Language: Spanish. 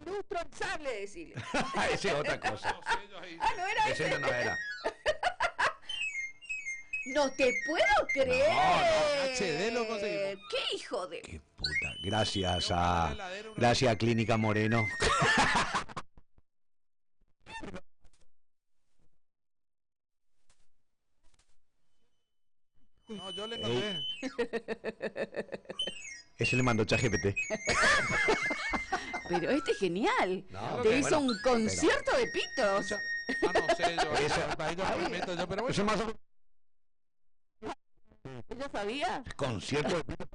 indestructible, decirle. Esa es otra cosa. No era Ese ese. no era. No te puedo creer. HD lo conseguimos. Qué hijo de... Qué puta. Gracias a Clínica Moreno. No, yo le encontré. Ese le mandó ChatGPT. Pero este es genial. No, Te pero hizo bueno, un concierto de pitos. No sé, yo. Ahí yo me meto yo, pero bueno. Eso más o- ¿Ella sabía? concierto de